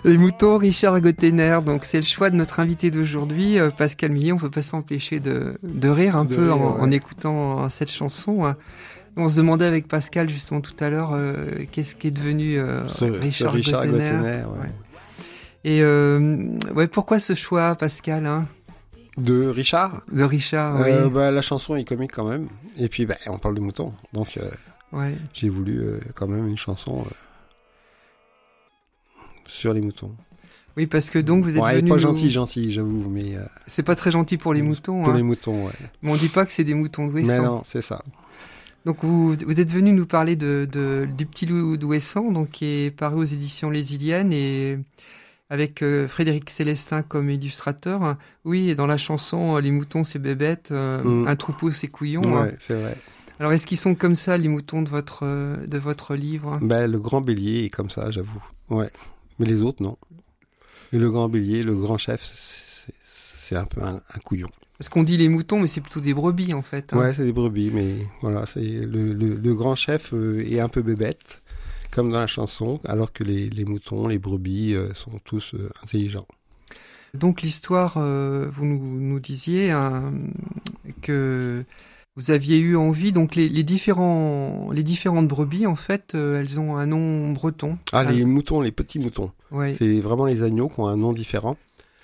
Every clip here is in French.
Les moutons, Richard Gottener, donc c'est le choix de notre invité d'aujourd'hui, Pascal Millet. On peut pas s'empêcher de rire un peu en écoutant cette chanson. On se demandait avec Pascal justement tout à l'heure qu'est-ce qui est devenu Richard Gottener. Et pourquoi ce choix, Pascal, hein? De Richard, oui. La chanson est comique quand même. Et puis, on parle de moutons. Donc, j'ai voulu quand même une chanson sur les moutons. Oui, parce que donc vous êtes venu... pas gentil, j'avoue, mais... C'est pas très gentil pour les moutons. Pour les moutons, ouais. Mais on dit pas que c'est des moutons d'Ouessant. Mais non, c'est ça. Donc vous êtes venu nous parler du petit loup d'Ouessant, donc qui est paru aux éditions Les Iliennes et... avec Frédéric Célestin comme illustrateur. Oui, et dans la chanson, les moutons, c'est bébête, un troupeau, c'est couillon. Ouais, c'est vrai. Alors, est-ce qu'ils sont comme ça, les moutons de votre livre? Le grand bélier est comme ça, j'avoue. Ouais. Mais les autres, non. Et le grand bélier, le grand chef, c'est un peu un couillon. Parce qu'on dit les moutons, mais c'est plutôt des brebis, en fait. Ouais, c'est des brebis, mais voilà, c'est le grand chef est un peu bébête, comme dans la chanson, alors que les moutons, les brebis sont tous intelligents. Donc l'histoire, vous nous disiez que vous aviez eu envie, donc les différentes brebis, en fait, elles ont un nom breton. Les moutons, les petits moutons. Ouais. C'est vraiment les agneaux qui ont un nom différent.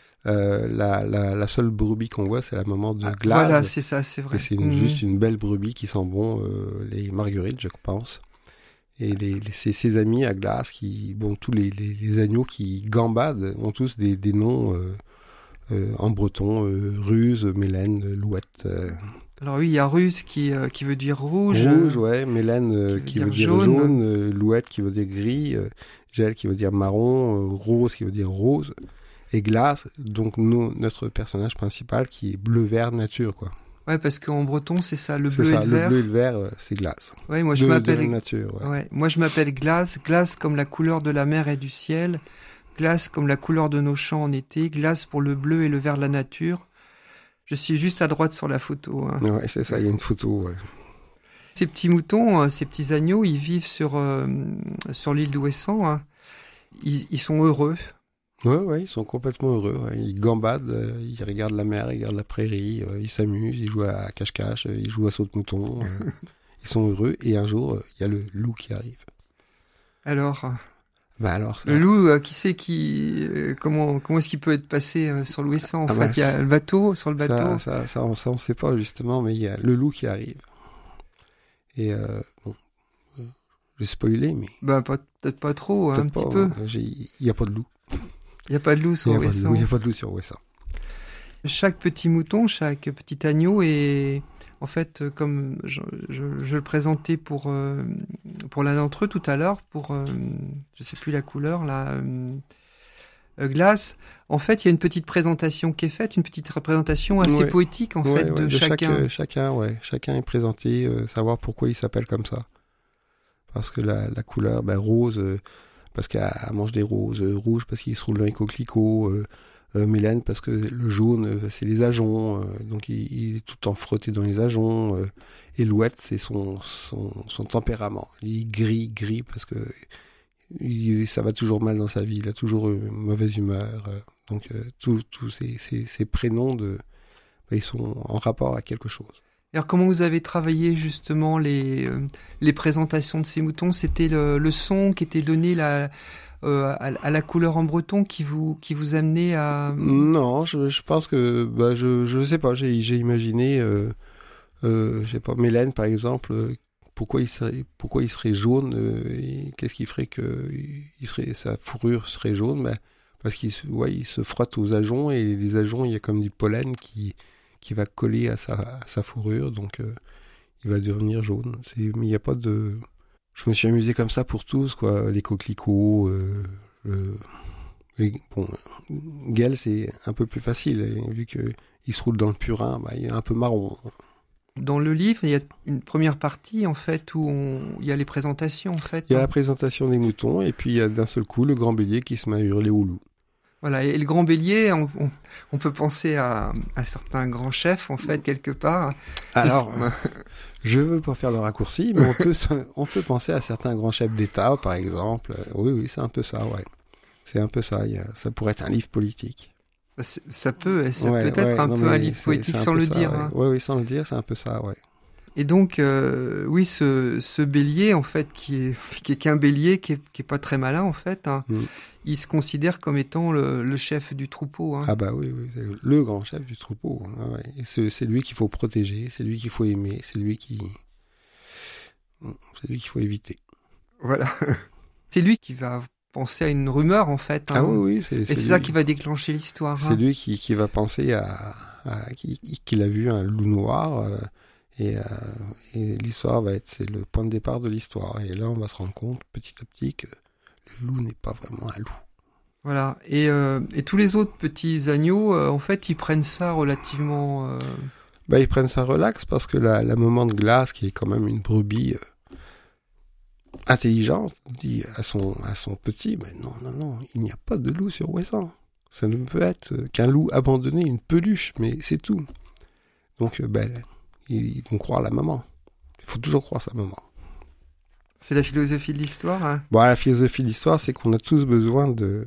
La seule brebis qu'on voit, c'est la maman de Glace. Voilà, c'est ça, c'est vrai. Et c'est juste une belle brebis qui sent bon les marguerites, je pense. Et ses amis à Glace, tous les agneaux qui gambadent ont tous des noms en breton, Ruse, Mélène, Louette. Alors oui, il y a Ruse qui veut dire rouge. Rouge, ouais. Mélène qui veut dire jaune. Louette qui veut dire gris. Gel qui veut dire marron. Rose qui veut dire rose. Et Glace, donc notre personnage principal qui est bleu-vert nature, quoi. Ouais, parce qu'en breton, c'est ça, le bleu et le vert. Le bleu et le vert, c'est Glace. Ouais, moi je m'appelle nature. Ouais. Moi je m'appelle Glace, Glace comme la couleur de la mer et du ciel, Glace comme la couleur de nos champs en été, Glace pour le bleu et le vert de la nature. Je suis juste à droite sur la photo. Hein. Ouais, c'est ça, il y a une photo. Ouais. Ces petits moutons, ces petits agneaux, ils vivent sur l'île d'Ouessant. Hein. Ils sont heureux. Ouais, ils sont complètement heureux. Ouais. Ils gambadent, ils regardent la mer, ils regardent la prairie, ils s'amusent, ils jouent à cache-cache, ils jouent à saute-mouton. Ils sont heureux. Et un jour, il y a le loup qui arrive. Alors ça... Le loup, qui sait comment est-ce qu'il peut être passé sur l'Ouessant? En fait, il y a le bateau, sur le bateau. Ça, on sait pas justement, mais il y a le loup qui arrive. Et je vais spoiler, mais... peut-être pas trop, un petit peu. Il n'y a pas de loup. Il n'y a pas de loup sur Ouessant. Il n'y a pas de loup sur Ouessant. Chaque petit mouton, chaque petit agneau est, en fait, comme je le présentais pour l'un d'entre eux tout à l'heure, je sais plus la couleur, Glace. En fait, il y a une petite présentation qui est faite, une petite représentation assez poétique, en fait, de chacun. Chacun est présenté, savoir pourquoi il s'appelle comme ça. Parce que la couleur, rose... parce qu'elle mange des roses, rouge parce qu'il se roule dans les coquelicots, Mélène parce que le jaune, c'est les ajoncs, donc il est tout le temps frotté dans les ajoncs, et Louette, c'est son tempérament. Il est gris parce que ça va toujours mal dans sa vie, il a toujours une mauvaise humeur, donc tous ces prénoms, ils sont en rapport à quelque chose. Alors comment vous avez travaillé justement les présentations de ces moutons? C'était le son qui était donné à la couleur en breton qui vous amenait à... Non, je pense que je sais pas, j'ai imaginé je sais pas, Mélène par exemple, pourquoi il serait jaune, et qu'est-ce qui ferait que sa fourrure serait jaune? Parce qu'il se frotte aux ajoncs, et les ajoncs, il y a comme du pollen qui va coller à sa fourrure, donc il va devenir jaune. Mais il n'y a pas de... Je me suis amusé comme ça pour tous, quoi. Les coquelicots, Guel, c'est un peu plus facile, vu qu'il se roule dans le purin, il est un peu marron. Dans le livre, il y a une première partie, en fait, où il y a les présentations, en fait. Il y a la présentation des moutons, et puis il y a d'un seul coup le grand bélier qui se met à hurler au loup. Voilà, et le grand bélier, on peut penser à certains grands chefs, en fait, quelque part. Alors, je veux pas faire le raccourci, mais on peut penser à certains grands chefs d'État, par exemple. Oui, c'est un peu ça, ouais. C'est un peu ça. Ça pourrait être un livre politique. Ça peut être un peu un livre poétique sans le dire. Hein. Oui, sans le dire, c'est un peu ça, ouais. Et donc, oui, ce bélier, en fait, qui est qu'un bélier, qui est pas très malin, en fait, hein, il se considère comme étant le chef du troupeau. Hein. Ah bah oui, c'est le grand chef du troupeau. Hein, ouais. Et c'est lui qu'il faut protéger, c'est lui qu'il faut aimer, c'est lui qu'il faut éviter. Voilà. C'est lui qui va penser à une rumeur, en fait. Hein. Ah oui, et c'est ça qui va déclencher l'histoire. C'est lui qui va penser qu'il a vu un loup noir. Et l'histoire c'est le point de départ de l'histoire. Et là, on va se rendre compte petit à petit que le loup n'est pas vraiment un loup. Voilà. Et tous les autres petits agneaux, en fait, ils prennent ça relativement... Ils prennent ça relax parce que la maman de glace, qui est quand même une brebis intelligente, dit à son petit, mais non, il n'y a pas de loup sur Ouessant. Ça ne peut être qu'un loup abandonné, une peluche, mais c'est tout. Donc, ils vont croire la maman. Il faut toujours croire sa maman. C'est la philosophie de l'histoire, hein. La philosophie de l'histoire, c'est qu'on a tous besoin de...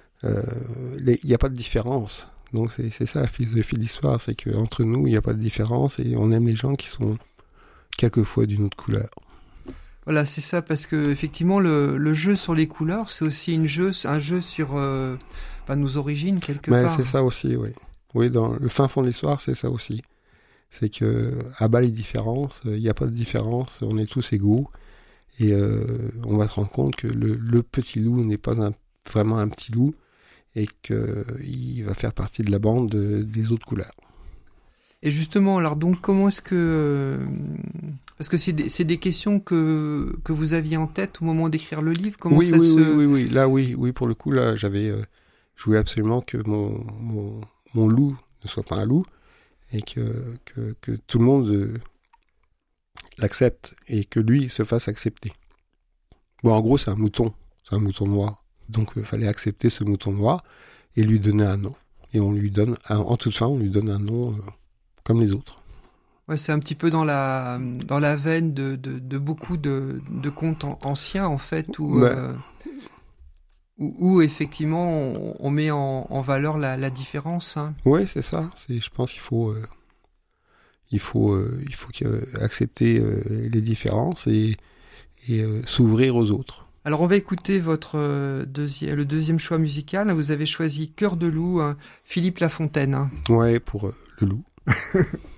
Il n'y a pas de différence. Donc c'est ça la philosophie de l'histoire, c'est qu'entre nous, il n'y a pas de différence et on aime les gens qui sont quelquefois d'une autre couleur. Voilà, c'est ça, parce que effectivement, le jeu sur les couleurs, c'est aussi un jeu sur nos origines, quelque part. C'est ça aussi, oui. Oui, dans le fin fond de l'histoire, c'est ça aussi. C'est que à bas les différences, il n'y a pas de différence, on est tous égaux et on va se rendre compte que le petit loup n'est pas vraiment un petit loup et qu'il va faire partie de la bande des autres couleurs. Et justement, alors donc comment est-ce que... parce que c'est des questions que vous aviez en tête au moment d'écrire le livre. Comment oui, là oui, pour le coup là j'avais je voulais absolument que mon loup ne soit pas un loup. Et que tout le monde l'accepte et que lui se fasse accepter. En gros, c'est un mouton noir. Donc, il fallait accepter ce mouton noir et lui donner un nom. Et on lui donne, en toute fin, on lui donne un nom comme les autres. Ouais, c'est un petit peu dans la veine de beaucoup de contes anciens, en fait, où effectivement on met en valeur la différence. Hein. Oui, c'est ça. Je pense qu'il faut accepter les différences et s'ouvrir aux autres. Alors on va écouter le deuxième choix musical. Vous avez choisi Cœur de loup, Philippe Lafontaine. Ouais, pour le loup.